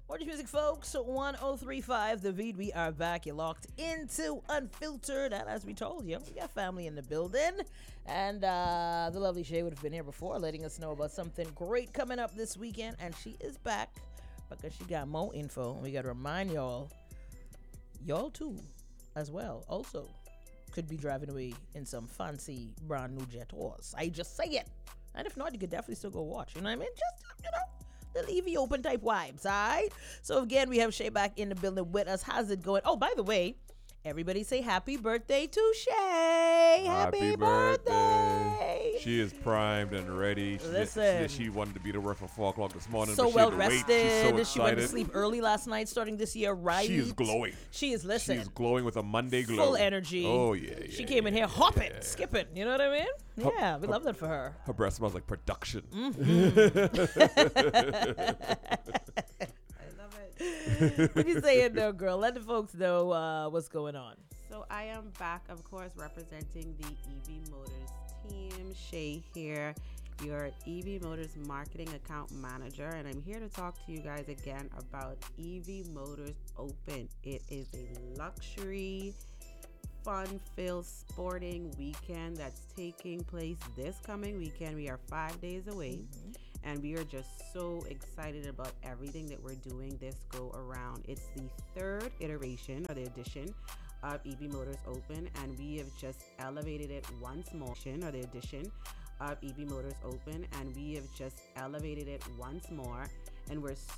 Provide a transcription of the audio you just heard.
Orange Music, folks, 1035 The Vid. We are back. You're locked into Unfiltered. And as we told you, we got family in the building. And the lovely Shay would have been here before, letting us know about something great coming up this weekend. And she is back because she got more info. And we got to remind y'all too, as well, also could be driving away in some fancy brand new jet horse. I just say it. And if not, you could definitely still go watch. You know what I mean? Just, the Evie Open type vibes, all right? So again, we have Shay back in the building with us. How's it going? Oh, by the way, everybody say happy birthday to Shay. Happy birthday. She is primed and ready. Listen. She wanted to be to work for 4 o'clock this morning. So but well she had to rested. wait. She's so excited. She went to sleep early last night, starting this year, right? She is glowing. She is, listen. She's glowing with a Monday glow. Full energy. Oh, yeah. She came in here hopping, skipping. You know what I mean? Yeah, we love that for her. Her breath smells like production. What you saying though, girl? Let the folks know what's going on. So I am back, of course, representing the EV Motors team. Shay here, your EV Motors marketing account manager, and I'm here to talk to you guys again about EV Motors Open. It is a luxury, fun-filled sporting weekend that's taking place this coming weekend. We are 5 days away. And we are just so excited about everything that we're doing this go around. It's the third iteration or the edition of EV Motors Open, and we have just elevated it once more. Or the edition of EV Motors Open, and we have just elevated it once more. And we're